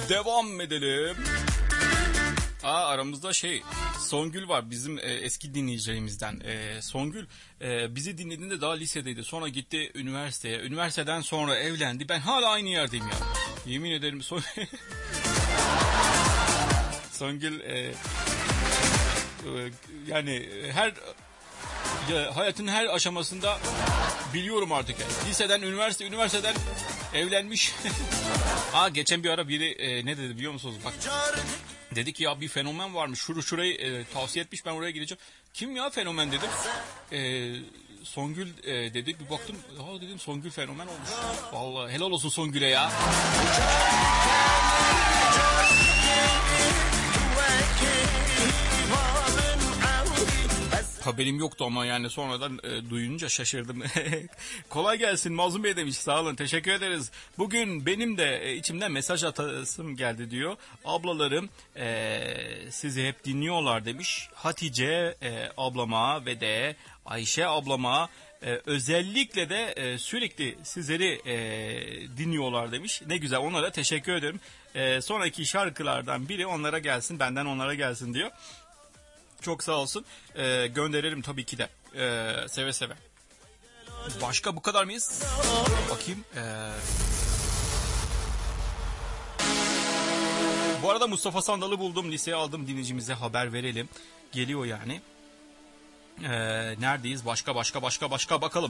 Devam edelim. Aramızda Songül var, bizim eski dinleyicilerimizden. Songül bizi dinlediğinde daha lisedeydi. Sonra gitti üniversiteye. Üniversiteden sonra evlendi. Ben hala aynı yerdeyim ya. Yemin ederim Songül yani hayatın her aşamasında biliyorum artık. Yani. Liseden üniversiteden evlenmiş. Geçen bir ara biri ne dedi biliyor musunuz? Bak. Dedi ki ya bir fenomen varmış. Şurayı tavsiye etmiş, ben oraya gideceğim. Kim ya fenomen dedim. Songül dedi. Bir baktım. Dedim Songül fenomen olmuş. Vallahi helal olsun Songül'e ya. Haberim yoktu ama yani sonradan duyunca şaşırdım. Kolay gelsin Mazlum Bey demiş. Sağ olun, teşekkür ederiz. Bugün benim de içimden mesaj atasım geldi diyor. Ablalarım sizi hep dinliyorlar demiş. Hatice ablama ve de Ayşe ablama özellikle de sürekli sizleri dinliyorlar demiş. Ne güzel, onlara teşekkür ederim. Sonraki şarkılardan biri onlara gelsin, benden onlara gelsin diyor. Çok sağ olsun. Gönderirim tabii ki de. Seve seve. Başka bu kadar mıyız? Bakayım. Bu arada Mustafa Sandal'ı buldum. Liseye aldım, dinleyicimize haber verelim. Geliyor yani. Neredeyiz? Başka bakalım.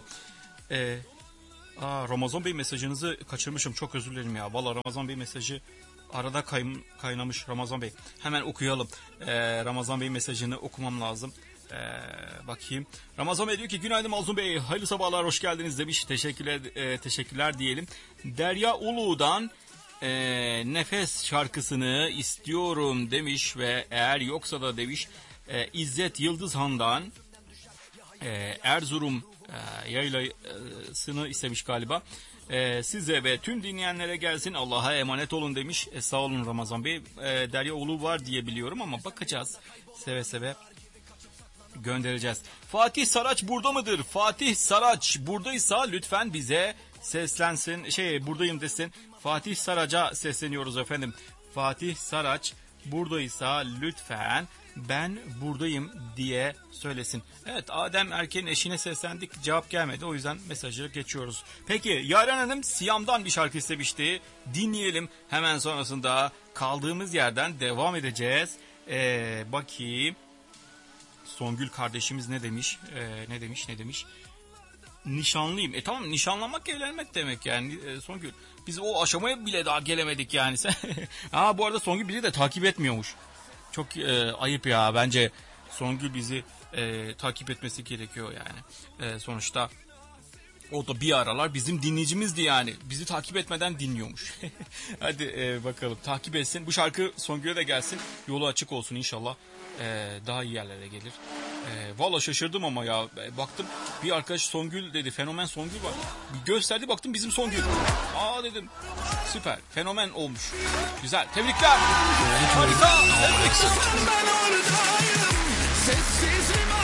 Ramazan Bey mesajınızı kaçırmışım. Çok özür dilerim ya. Vallahi Ramazan Bey mesajı arada kaynamış Ramazan Bey. Hemen okuyalım. Ramazan Bey mesajını okumam lazım. Bakayım. Ramazan Bey diyor ki günaydın Mazlum Bey. Hayırlı sabahlar, hoş geldiniz demiş. Teşekkürler diyelim. Derya Ulu'dan Nefes şarkısını istiyorum demiş ve eğer yoksa da demiş İzzet Yıldızhan'dan Erzurum yaylasını istemiş galiba. Size ve tüm dinleyenlere gelsin, Allah'a emanet olun demiş. Sağ olun Ramazan Bey. Derya Ulu var diye biliyorum ama bakacağız. Seve seve göndereceğiz. Fatih Saraç burada mıdır? Fatih Saraç buradaysa lütfen bize seslensin. Buradayım desin. Fatih Saraç'a sesleniyoruz efendim. Fatih Saraç buradaysa lütfen ben buradayım diye söylesin. Evet, Adem Erken'in eşine seslendik, cevap gelmedi, o yüzden mesajı geçiyoruz. Peki Yaren Hanım Siyam'dan bir şarkı istemişti, dinleyelim, hemen sonrasında kaldığımız yerden devam edeceğiz. Bakayım Songül kardeşimiz ne demiş? Ne demiş? Nişanlıyım. Tamam, nişanlanmak evlenmek demek yani Songül. Biz o aşamaya bile daha gelemedik yani. Bu arada Songül bizi de takip etmiyormuş. Çok ayıp ya, bence Songül bizi takip etmesi gerekiyor yani. Sonuçta o da bir aralar bizim dinleyicimizdi yani. Bizi takip etmeden dinliyormuş. Hadi bakalım, takip etsin. Bu şarkı Songül'e de gelsin. Yolu açık olsun inşallah. Daha iyi yerlere gelir. Valla şaşırdım ama ya. Baktım bir arkadaş Songül dedi. Fenomen Songül var. Gösterdi, baktım bizim Songül. Dedim. Süper. Fenomen olmuş. Güzel. Tebrikler. Harika. Tebrikler.